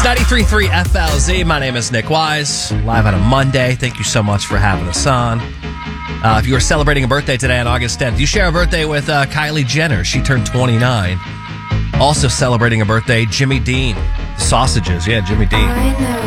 93.3 FLZ. My name is Nick Wise. Live on a Monday. Thank you so much for having us on. If you are celebrating a birthday today on August 10th, you share a birthday with Kylie Jenner. She turned 29. Also celebrating a birthday, Jimmy Dean. Sausages. Yeah, Jimmy Dean.